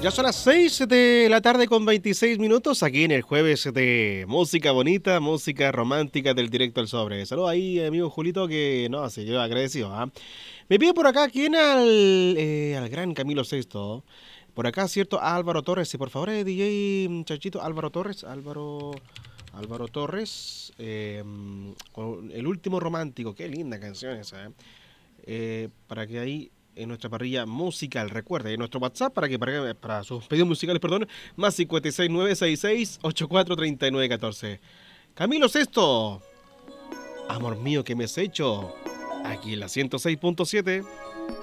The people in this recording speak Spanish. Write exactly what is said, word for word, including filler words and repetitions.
Ya son las seis de la tarde con veintiséis minutos aquí en el jueves de música bonita, música romántica del directo al sobre. Saludos ahí, amigo Julito, que no, se yo agradecido. ¿Ah? Me pide por acá, ¿quién al, eh, al gran Camilo Sesto? Por acá, ¿cierto? Álvaro Torres. Y por favor, eh, D J muchachito, Álvaro Torres, Álvaro, Álvaro Torres, eh, con el último romántico. Qué linda canción esa, ¿eh? Eh, para que ahí en nuestra parrilla musical, recuerde, en nuestro WhatsApp para que para, para sus pedidos musicales, perdón, más cinco seis nueve seis seis ocho cuatro tres nueve uno cuatro. Camilo Sesto, amor mío que me has hecho, aquí en la ciento seis punto siete.